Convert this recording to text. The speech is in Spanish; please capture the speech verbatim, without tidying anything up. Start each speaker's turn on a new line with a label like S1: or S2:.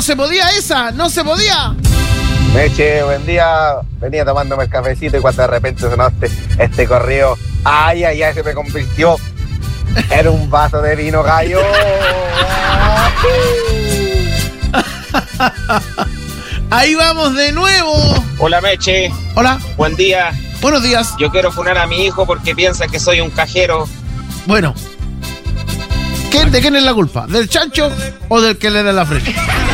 S1: se podía esa, no se podía.
S2: Meche, buen día. Venía tomándome el cafecito y cuando de repente sonó este, este correo, ay, ay, ay, se me convirtió en un vaso de vino gallo.
S1: Ahí vamos de nuevo.
S3: Hola, Meche.
S1: Hola.
S3: Buen día.
S1: Buenos días.
S3: Yo quiero funar a mi hijo porque piensa que soy un cajero.
S1: Bueno. ¿Quién, ¿De quién es la culpa? ¿Del chancho o del que le da la frente?